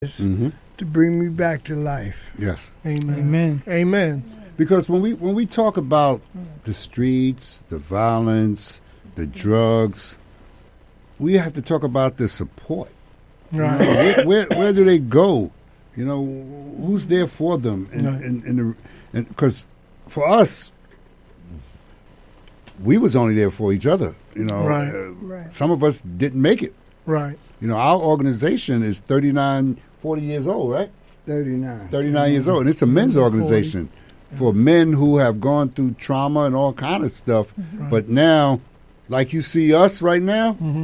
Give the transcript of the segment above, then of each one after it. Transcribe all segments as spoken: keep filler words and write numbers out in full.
Mm-hmm. to bring me back to life. Yes. Amen. Amen. Amen. Because when we when we talk about the streets, the violence, the drugs, we have to talk about the support. Right. You know, where, where where do they go? You know, who's there for them? And Right. and and the, and because for us, we was only there for each other. You know, Right. uh, Right. some of us didn't make it. Right. You know, our organization is thirty-nine, forty years old, right? thirty-nine. thirty-nine years old, and it's a men's organization for men who have gone through trauma and all kind of stuff. Right. But now, like you see us right now, Mm-hmm.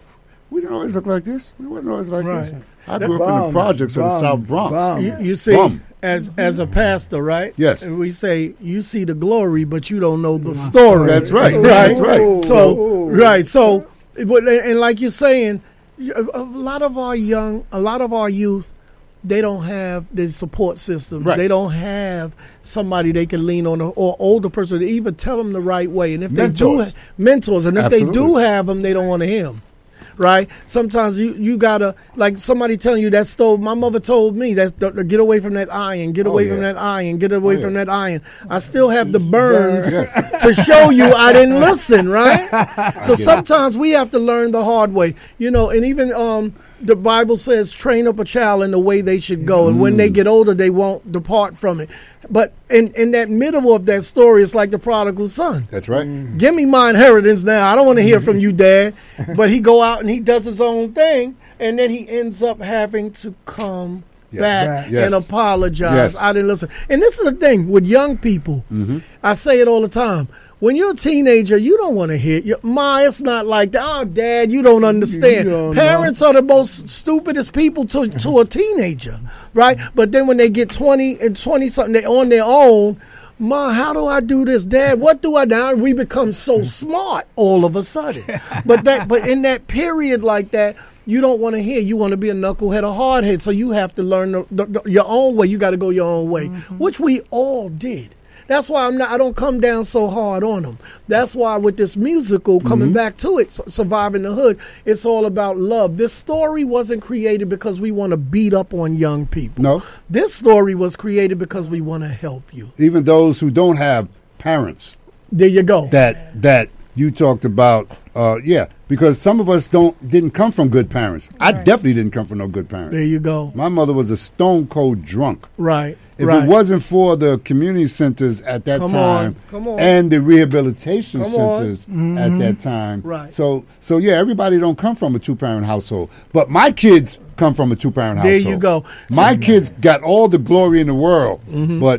we didn't always look like this. We wasn't always like Right. this. I grew up in Bum, the projects of the bum, South Bronx. bum. You, you see, Bum. as as a pastor, right? Yes. And we say you see the glory, but you don't know the story. That's right. Right. That's right. So Oh. right. So, but and like you're saying, a lot of our young, a lot of our youth, they don't have the support systems. Right. They don't have somebody they can lean on, or older person to even tell them the right way. And if they do, Mentors. ha- mentors, and if Absolutely. they do have them, they don't want to hear them. Right? Sometimes you, you gotta, like somebody telling you that stove. My mother told me that th- get away from that iron, get Oh, away yeah. from that iron, get away Oh, from yeah. that iron. I still have the burns Yes. to show you I didn't listen. Right? So get it. sometimes we have to learn the hard way. You know, and even um, the Bible says, train up a child in the way they should go, and when they get older, they won't depart from it. But in, in that middle of that story, it's like the prodigal son. That's right. Give me my inheritance now. I don't want to hear from you, Dad. But he go out and he does his own thing, and then he ends up having to come Yes. back Right. Yes. and apologize. Yes. I didn't listen. And this is the thing with young people. Mm-hmm. I say it all the time. When you're a teenager, you don't want to hear your Ma, it's not like that. Oh, Dad, you don't understand. You don't Parents are the most stupidest people to, to a teenager, right? But then when they get twenty and twenty something, they're on their own. Ma, how do I do this? Dad, what do I do? We become so smart all of a sudden. But that, but in that period like that, you don't want to hear. You want to be a knucklehead or hardhead. So you have to learn the, the, the, your own way. You got to go your own way, which we all did. That's why I'm not. I don't come down so hard on them. That's why with this musical, coming back to it, Su- Surviving the Hood, it's all about love. This story wasn't created because we want to beat up on young people. No, This story was created because we want to help you. even those who don't have parents There you go. that that you talked about. Uh, yeah, because some of us don't didn't come from good parents. I definitely didn't come from no good parents. There you go. My mother was a stone cold drunk. Right. If right. it wasn't for the community centers at that Come time on, come on. and the rehabilitation Come on. centers at that time, Right. So, so yeah, everybody don't come from a two parent household, but my kids come from a two parent There household. you go. My So- kids got all the glory in the world, but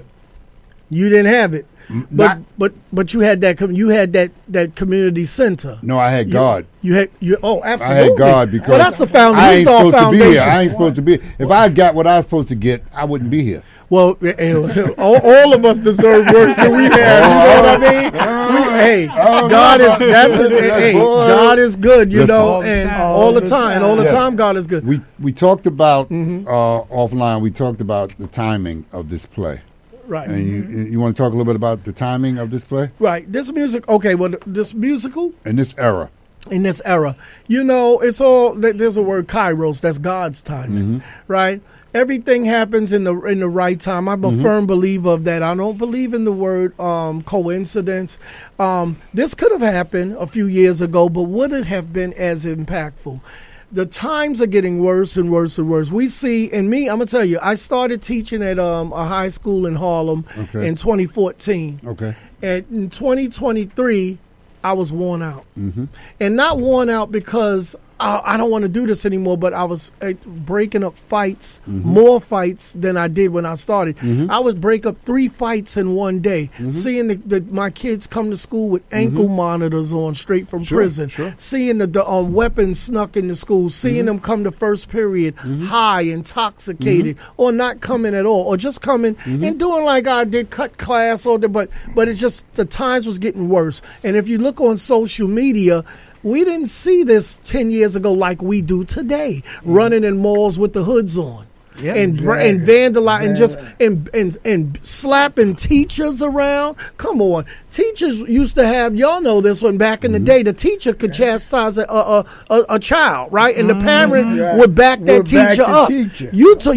You didn't have it, but not. but but you had that. Com- you had that that community center. No, I had You- God. You had you. Oh, I absolutely. had God because well, that's the foundation. I He's ain't our supposed to be foundation. here. I ain't supposed to be. If I got what I was supposed to get, I wouldn't be here. Well, eh, all, all of us deserve worse than we have. You know what I mean? We, hey, God is that's a, hey, God is good. You Listen. know, All the and time. all the time, and all the Yeah. time, God is good. We we talked about Mm-hmm. uh, offline. We talked about the timing of this play. Right, And you, you want to talk a little bit about the timing of this play right. This music. Okay, well, this musical. in this era? In this era, you know, it's all th- there's a word kairos, that's God's timing, right? Everything happens in the in the right time. I'm a firm believer of that. I don't believe in the word um, coincidence. Um, this could have happened a few years ago, but would it have been as impactful? The times are getting worse and worse and worse. We see, and me, I'm gonna tell you, I started teaching at um, a high school in Harlem Okay. in twenty fourteen. Okay. And in twenty twenty-three, I was worn out. Mm-hmm. And not worn out because I, I don't want to do this anymore, but I was uh, breaking up fights, more fights than I did when I started. I would break up three fights in one day, seeing the, the, my kids come to school with ankle monitors on straight from Sure, prison, sure. seeing the, the um, weapons snuck into school, seeing them come to first period high, intoxicated, or not coming at all, or just coming and doing like I did, cut class, or the, but but it's just the times was getting worse. And if you look on social media, we didn't see this ten years ago like we do today, running in malls with the hoods on. yeah. and br- and vandalize and just and, and and slapping teachers around. Come on, teachers used to have, y'all know this one back in mm-hmm. the day. The teacher could chastise a a, a, a child, right, and mm-hmm. the parent right. would back that would teacher back up. Teacher. You t-